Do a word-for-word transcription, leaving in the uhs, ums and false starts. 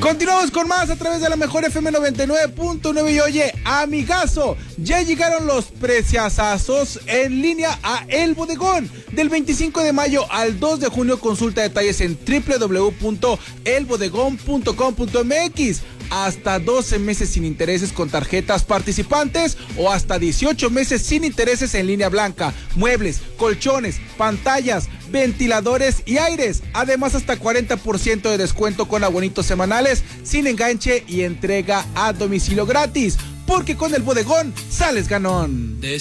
Continuamos con más a través de la mejor F M noventa y nueve punto nueve. Y oye, amigazo, ya llegaron los preciazazos en línea a El Bodegón. Del veinticinco de mayo al dos de junio, consulta detalles en doble u doble u doble u punto el bodegón punto com punto m x. Hasta doce meses sin intereses con tarjetas participantes o hasta dieciocho meses sin intereses en línea blanca, muebles, colchones, pantallas, ventiladores y aires. Además, hasta cuarenta por ciento de descuento con abonitos semanales sin enganche y entrega a domicilio gratis. Porque con El Bodegón sales ganón.